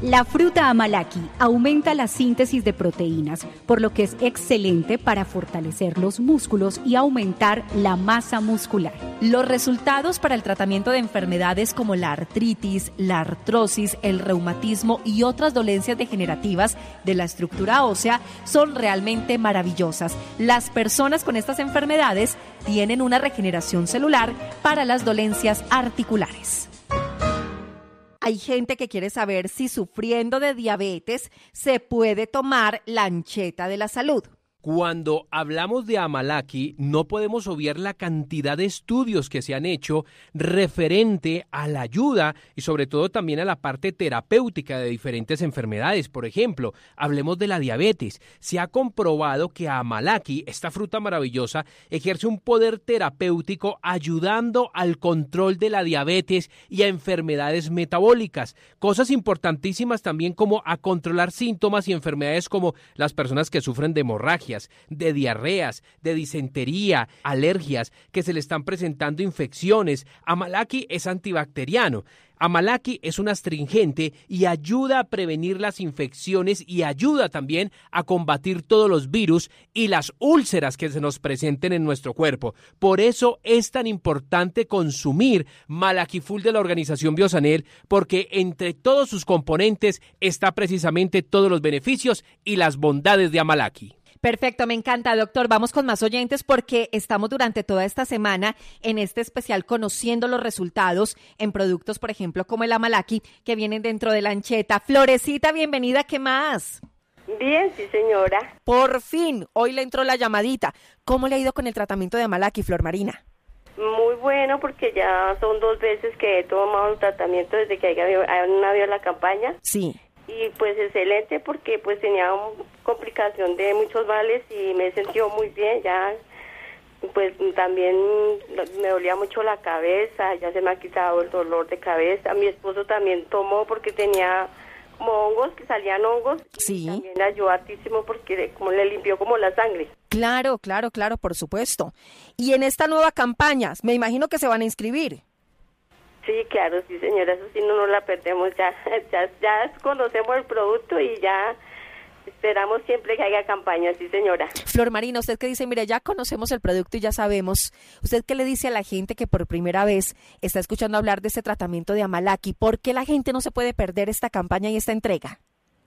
La fruta amalaki aumenta la síntesis de proteínas, por lo que es excelente para fortalecer los músculos y aumentar la masa muscular. Los resultados para el tratamiento de enfermedades como la artritis, la artrosis, el reumatismo y otras dolencias degenerativas de la estructura ósea son realmente maravillosas. Las personas con estas enfermedades tienen una regeneración celular para las dolencias articulares. Hay gente que quiere saber si sufriendo de diabetes se puede tomar la ancheta de la salud. Cuando hablamos de amalaki, no podemos obviar la cantidad de estudios que se han hecho referente a la ayuda y sobre todo también a la parte terapéutica de diferentes enfermedades. Por ejemplo, hablemos de la diabetes. Se ha comprobado que amalaki, esta fruta maravillosa, ejerce un poder terapéutico ayudando al control de la diabetes y a enfermedades metabólicas. Cosas importantísimas también como a controlar síntomas y enfermedades como las personas que sufren de hemorragia, de diarreas, de disentería, alergias, que se le están presentando infecciones. Amalaki es antibacteriano. Amalaki es un astringente y ayuda a prevenir las infecciones y ayuda también a combatir todos los virus y las úlceras que se nos presenten en nuestro cuerpo. Por eso es tan importante consumir Malaki Full de la organización Biosanel, porque entre todos sus componentes está precisamente todos los beneficios y las bondades de Amalaki. Perfecto, me encanta, doctor. Vamos con más oyentes porque estamos durante toda esta semana en este especial conociendo los resultados en productos, por ejemplo, como el amalaki, que vienen dentro de la ancheta. Florecita, bienvenida, ¿qué más? Bien, sí, señora. Por fin, hoy le entró la llamadita. ¿Cómo le ha ido con el tratamiento de amalaki, Flor Marina? Muy bueno, porque ya son 2 veces que he tomado un tratamiento desde que habido la campaña. Sí. Y pues excelente, porque pues tenía complicación de muchos males y me he sentido muy bien. Ya pues también me dolía mucho la cabeza, ya se me ha quitado el dolor de cabeza. Mi esposo también tomó porque tenía como hongos, que salían hongos. Sí. Y también le ayudó hartísimo porque como le limpió como la sangre. Claro, por supuesto. Y en esta nueva campaña, me imagino que se van a inscribir. Sí, claro, sí, señora, eso sí no nos la perdemos, ya conocemos el producto y ya esperamos siempre que haya campaña, sí, señora. Flor Marina, usted que dice, mire, ya conocemos el producto y ya sabemos, ¿usted qué le dice a la gente que por primera vez está escuchando hablar de este tratamiento de amalaki? ¿Por qué la gente no se puede perder esta campaña y esta entrega?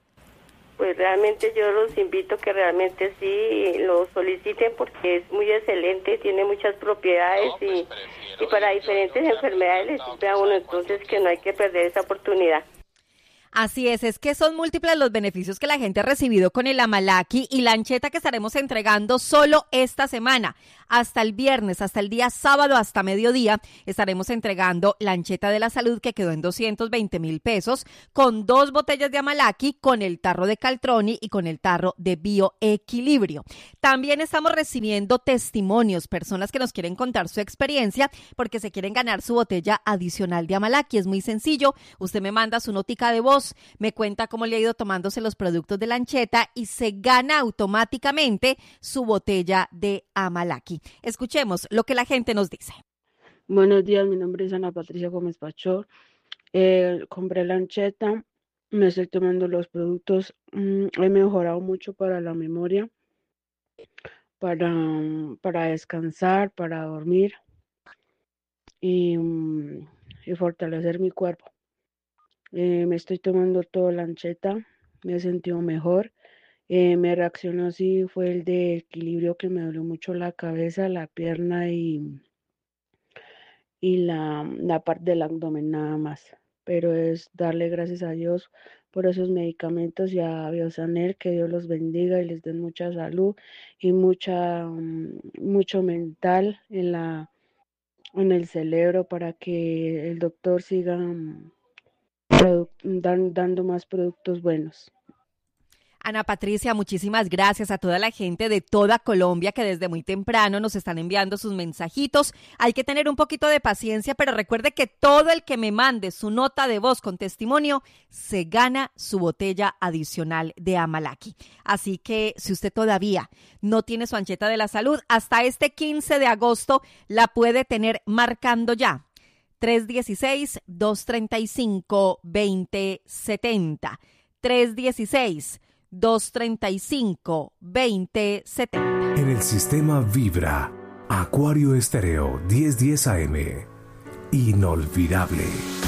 Pues realmente yo los invito que realmente sí lo soliciten porque es muy excelente, tiene muchas propiedades y para diferentes enfermedades les sirve a uno, entonces que no hay que perder esa oportunidad. Así es que son múltiples los beneficios que la gente ha recibido con el amalaki y la ancheta que estaremos entregando solo esta semana. Hasta el viernes, hasta el día sábado, hasta mediodía, estaremos entregando la ancheta de la salud que quedó en 220,000 pesos con 2 botellas de amalaki, con el tarro de Caltroni y con el tarro de Bioequilibrio. También estamos recibiendo testimonios, personas que nos quieren contar su experiencia porque se quieren ganar su botella adicional de amalaki. Es muy sencillo, usted me manda su notica de voz, me cuenta cómo le ha ido tomándose los productos de la ancheta y se gana automáticamente su botella de amalaki. Escuchemos lo que la gente nos dice. Buenos días, mi nombre es Ana Patricia Gómez Pachor. Compré la ancheta, me estoy tomando los productos, he mejorado mucho para la memoria, para descansar, para dormir y fortalecer mi cuerpo. Me estoy tomando toda la ancheta, me he sentido mejor. Me reaccionó así, fue el de equilibrio que me dolió mucho la cabeza, la pierna y la parte del abdomen nada más. Pero es darle gracias a Dios por esos medicamentos y a Biosanel, que Dios los bendiga y les den mucha salud y mucho mental en el cerebro para que el doctor siga dando más productos buenos. Ana Patricia, muchísimas gracias a toda la gente de toda Colombia que desde muy temprano nos están enviando sus mensajitos. Hay que tener un poquito de paciencia, pero recuerde que todo el que me mande su nota de voz con testimonio se gana su botella adicional de amalaki. Así que si usted todavía no tiene su ancheta de la salud, hasta este 15 de agosto la puede tener marcando ya 316-235-2070. 316-235-2070. En el sistema Vibra, Acuario Estéreo 1010 AM. Inolvidable.